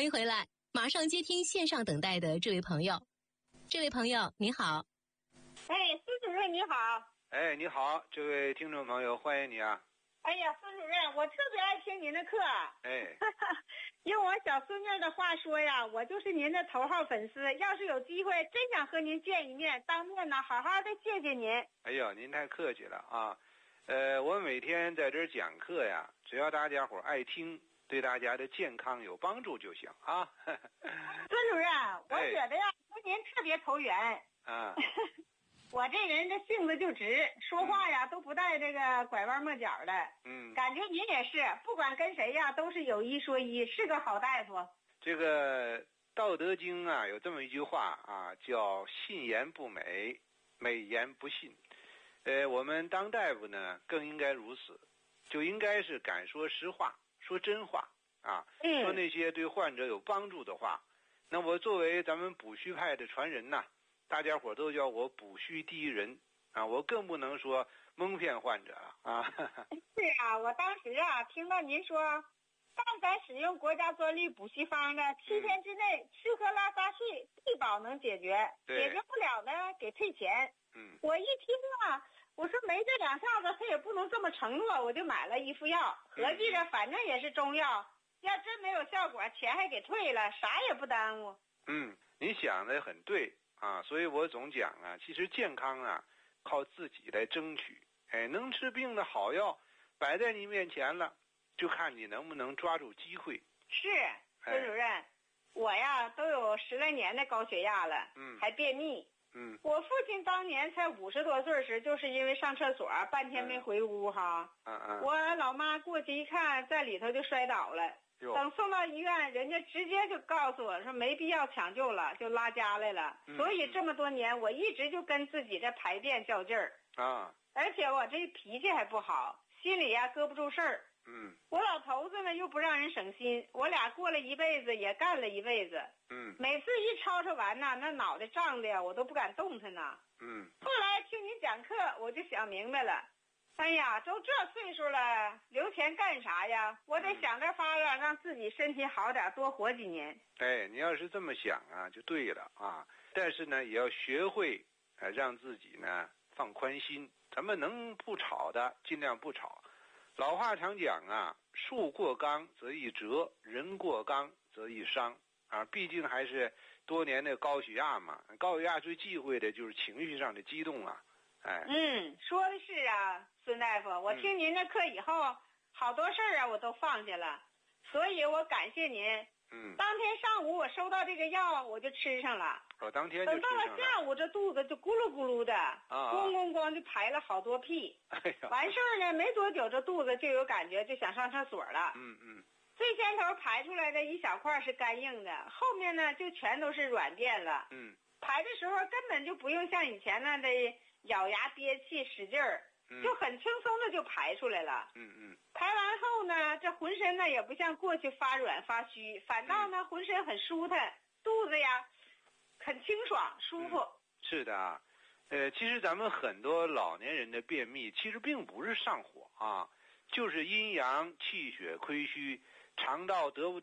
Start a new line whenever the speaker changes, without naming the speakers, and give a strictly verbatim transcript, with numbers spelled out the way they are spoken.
迎回来，马上接听线上等待的这位朋友。这位朋友你好。
哎，孙主任你好。
哎，你好，这位听众朋友，欢迎你啊。
哎呀，孙主任，我特别爱听您的课。
哎，
用我小孙女的话说呀，我就是您的头号粉丝。要是有机会，真想和您见一面，当面呢，好好的谢谢您。
哎呦，您太客气了啊。呃，我每天在这儿讲课呀，只要大家伙爱听，对大家的健康有帮助就行啊。
孙主任，我觉得呀，和您特别投缘。
啊。
我这人这性子就直，说话呀、嗯、都不带这个拐弯抹角的。
嗯，
感觉您也是，不管跟谁呀都是有一说一，是个好大夫。
这个《道德经》啊有这么一句话啊，叫信言不美，美言不信。呃，我们当大夫呢更应该如此，就应该是敢说实话，说真话啊，
嗯、
说那些对患者有帮助的话。那我作为咱们补虚派的传人呐，大家伙都叫我补虚第一人啊，我更不能说蒙骗患者了啊。
是啊，我当时啊听到您说，但凡使用国家专利补虚方的，七天之内吃喝拉撒睡必保能解决，解决不了呢给退钱。
嗯，
我一听啊，我说没这两下子他也不能这么承诺，我就买了一副药，合计着反正也是中药，要真没有效果，钱还给退了，啥也不耽误。
嗯，你想的很对啊，所以我总讲啊，其实健康啊靠自己来争取。哎，能治病的好药摆在你面前了，就看你能不能抓住机会。
是，孙主任、哎、我呀都有十来年的高血压了，
嗯，
还便秘。
嗯，
我父亲当年才五十多岁时，就是因为上厕所半天没回屋哈。
嗯嗯。
我老妈过去一看，在里头就摔倒了。等送到医院，人家直接就告诉我说没必要抢救了，就拉家来了。
嗯、
所以这么多年，我一直就跟自己这排便较劲儿
啊。
而且我这脾气还不好，心里呀搁不住事儿。
嗯。
我老头子呢又不让人省心，我俩过了一辈子也干了一辈子。
嗯。
每次一吵吵完呐，那脑袋胀的呀，我都不敢动弹呐。
嗯。
后来听你讲课，我就想明白了。哎呀，都这岁数了，留钱干啥呀？我得想着法儿让自己身体好点，多活几年。
哎，你要是这么想啊，就对了啊。但是呢，也要学会呃让自己呢放宽心。咱们能不吵的，尽量不吵。老话常讲啊，树过刚则易折，人过刚则易伤啊。毕竟还是多年的高血压嘛，高血压最忌讳的就是情绪上的激动啊。哎，
嗯，说的是啊，孙大夫，我听您的课以后，嗯、好多事儿啊我都放下了，所以我感谢您。
嗯，
当天上午我收到这个药，我就吃上了。
我、哦、当天就吃
上了。等到了下午，这肚子就咕噜咕噜的，
啊，
咣咣咣就排了好多屁。
哎呀，
完事儿呢，没多久这肚子就有感觉，就想上厕所了。
嗯嗯。
最先头排出来的一小块是干硬的，后面呢就全都是软便了。
嗯。
排的时候根本就不用像以前那的咬牙憋气使劲儿，就很轻松的就排出来了。
嗯嗯。
排完后呢，这浑身呢也不像过去发软发虚，反倒呢、嗯、浑身很舒坦，肚子呀很清爽舒服。
嗯、是的啊，呃，其实咱们很多老年人的便秘，其实并不是上火啊，就是阴阳气血亏虚，肠道得不